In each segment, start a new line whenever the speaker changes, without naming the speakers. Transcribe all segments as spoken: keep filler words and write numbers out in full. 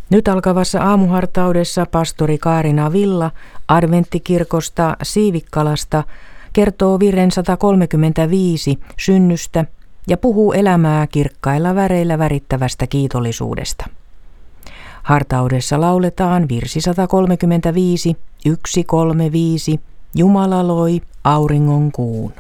Nyt alkavassa aamuhartaudessa pastori Kaarina Villa Adventtikirkosta Siivikkalasta kertoo virren sata kolmekymmentäviisi synnystä ja puhuu elämää kirkkailla väreillä värittävästä kiitollisuudesta. Hartaudessa lauletaan virsi sata kolmekymmentäviisi, yksi kolme viisi, Jumala loi auringon kuun.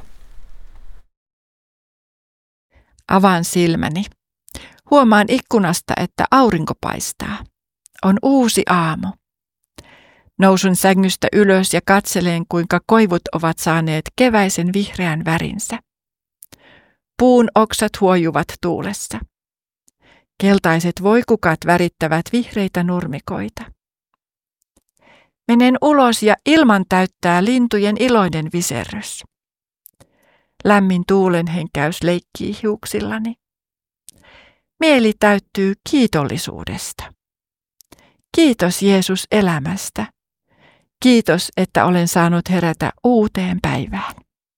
Avaan silmäni. Huomaan ikkunasta, että aurinko paistaa. On uusi aamu. Nousun sängystä ylös ja katselen, kuinka koivut ovat saaneet keväisen vihreän värinsä. Puun oksat huojuvat tuulessa. Keltaiset voikukat värittävät vihreitä nurmikoita. Menen ulos ja ilman täyttää lintujen iloinen viserrys. Lämmin tuulenhenkäys leikkii hiuksillani. Mieli täyttyy kiitollisuudesta. Kiitos Jeesus elämästä. Kiitos, että olen saanut herätä uuteen päivään.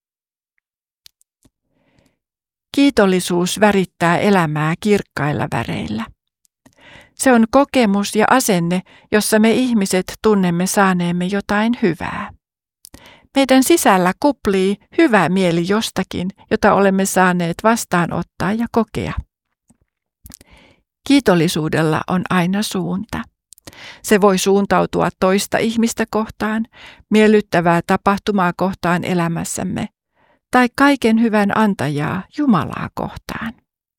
Kiitollisuus värittää elämää kirkkailla väreillä. Se on kokemus ja asenne, jossa me ihmiset tunnemme saaneemme jotain hyvää. Meidän sisällä kuplii hyvä mieli jostakin, jota olemme saaneet vastaanottaa ja kokea. Kiitollisuudella on aina suunta. Se voi suuntautua toista ihmistä kohtaan, miellyttävää tapahtumaa kohtaan elämässämme, tai kaiken hyvän antajaa Jumalaa kohtaan.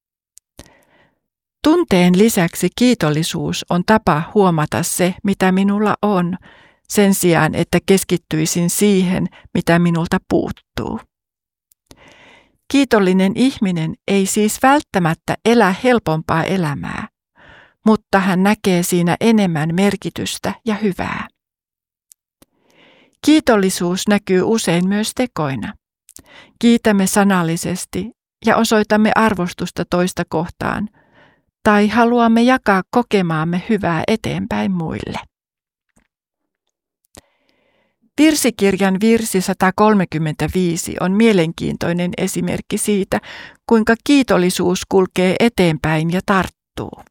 Tunteen lisäksi kiitollisuus on tapa huomata se, mitä minulla on, sen sijaan, että keskittyisin siihen, mitä minulta puuttuu. Kiitollinen ihminen ei siis välttämättä elä helpompaa elämää, mutta hän näkee siinä enemmän merkitystä ja hyvää. Kiitollisuus näkyy usein myös tekoina. Kiitämme sanallisesti ja osoitamme arvostusta toista kohtaan, tai haluamme jakaa kokemaamme hyvää eteenpäin muille. Virsikirjan virsi sata kolmekymmentäviisi on mielenkiintoinen esimerkki siitä, kuinka kiitollisuus kulkee eteenpäin ja tarttuu.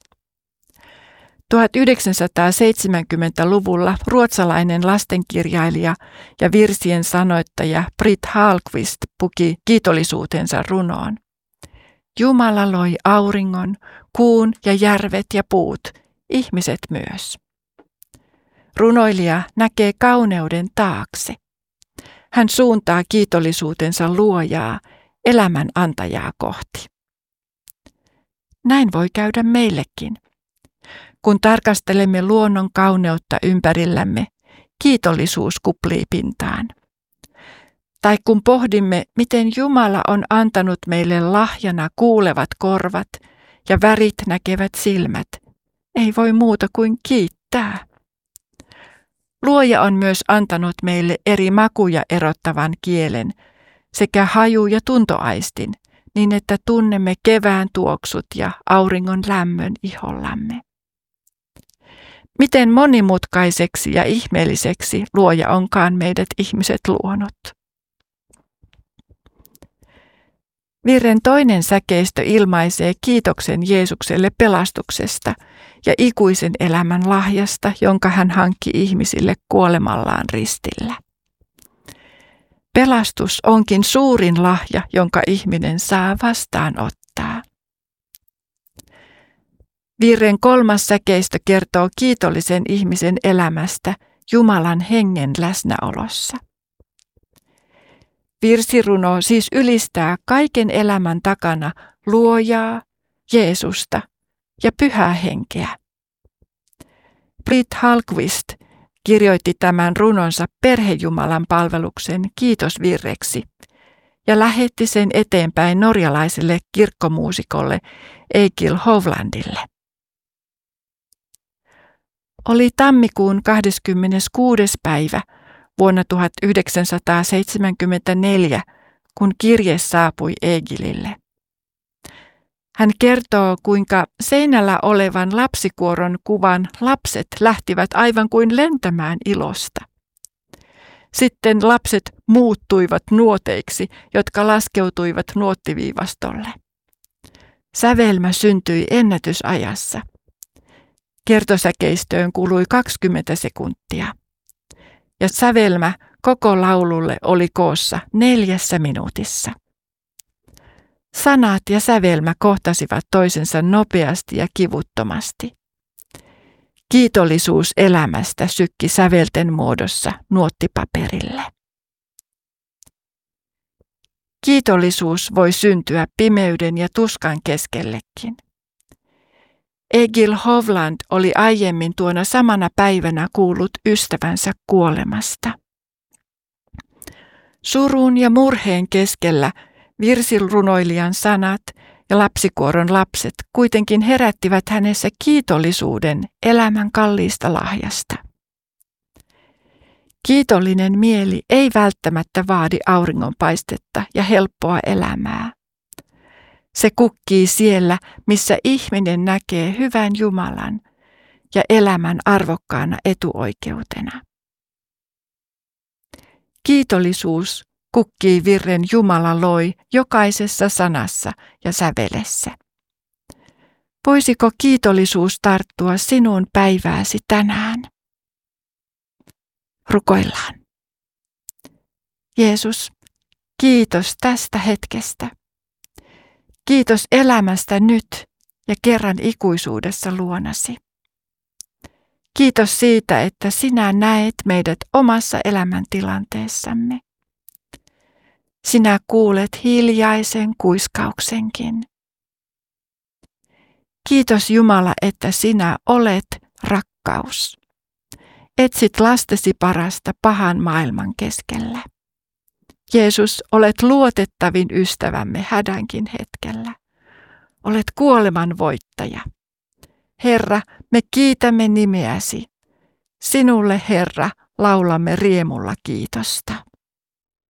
tuhatyhdeksänsataaseitsemänkymmentäluvulla ruotsalainen lastenkirjailija ja virsien sanoittaja Britt Hallqvist puki kiitollisuutensa runoon. Jumala loi auringon, kuun ja järvet ja puut, ihmiset myös. Runoilija näkee kauneuden taakse. Hän suuntaa kiitollisuutensa luojaa, elämän antajaa kohti. Näin voi käydä meillekin. Kun tarkastelemme luonnon kauneutta ympärillämme, kiitollisuus kuplii pintaan. Tai kun pohdimme, miten Jumala on antanut meille lahjana kuulevat korvat ja värit näkevät silmät, ei voi muuta kuin kiittää. Luoja on myös antanut meille eri makuja erottavan kielen sekä haju- ja tuntoaistin, niin että tunnemme kevään tuoksut ja auringon lämmön ihollamme. Miten monimutkaiseksi ja ihmeelliseksi Luoja onkaan meidät ihmiset luonut. Virren toinen säkeistö ilmaisee kiitoksen Jeesukselle pelastuksesta ja ikuisen elämän lahjasta, jonka hän hankki ihmisille kuolemallaan ristillä. Pelastus onkin suurin lahja, jonka ihminen saa vastaanottaa. Virren kolmas säkeistö kertoo kiitollisen ihmisen elämästä Jumalan hengen läsnäolossa. Virsiruno siis ylistää kaiken elämän takana Luojaa, Jeesusta ja Pyhää Henkeä. Britt Hallqvist kirjoitti tämän runonsa perhejumalan palveluksen kiitosvirreksi ja lähetti sen eteenpäin norjalaiselle kirkkomuusikolle Eikil Hovlandille. Oli tammikuun kahdeskymmeneskuudes päivä vuonna tuhatyhdeksänsataaseitsemänkymmentäneljä, kun kirje saapui Egilille. Hän kertoo, kuinka seinällä olevan lapsikuoron kuvan lapset lähtivät aivan kuin lentämään ilosta. Sitten lapset muuttuivat nuoteiksi, jotka laskeutuivat nuottiviivastolle. Sävelmä syntyi ennätysajassa. Kertosäkeistöön kului kaksikymmentä sekuntia. Ja sävelmä koko laululle oli koossa neljässä minuutissa. Sanat ja sävelmä kohtasivat toisensa nopeasti ja kivuttomasti. Kiitollisuus elämästä sykki sävelten muodossa nuottipaperille. Kiitollisuus voi syntyä pimeyden ja tuskan keskellekin. Egil Hovland oli aiemmin tuona samana päivänä kuullut ystävänsä kuolemasta. Surun ja murheen keskellä virsirunoilijan sanat ja lapsikuoron lapset kuitenkin herättivät hänessä kiitollisuuden elämän kalliista lahjasta. Kiitollinen mieli ei välttämättä vaadi auringonpaistetta ja helppoa elämää. Se kukkii siellä, missä ihminen näkee hyvän Jumalan ja elämän arvokkaana etuoikeutena. Kiitollisuus kukkii virren Jumala loi jokaisessa sanassa ja sävelessä. Voisiko kiitollisuus tarttua sinun päivääsi tänään? Rukoillaan. Jeesus, kiitos tästä hetkestä. Kiitos elämästä nyt ja kerran ikuisuudessa luonasi. Kiitos siitä, että sinä näet meidät omassa elämäntilanteessamme. Sinä kuulet hiljaisen kuiskauksenkin. Kiitos Jumala, että sinä olet rakkaus. Etsit lastesi parasta pahan maailman keskellä. Jeesus, olet luotettavin ystävämme hädänkin hetkellä. Olet kuoleman voittaja. Herra, me kiitämme nimeäsi. Sinulle, Herra, laulamme riemulla kiitosta.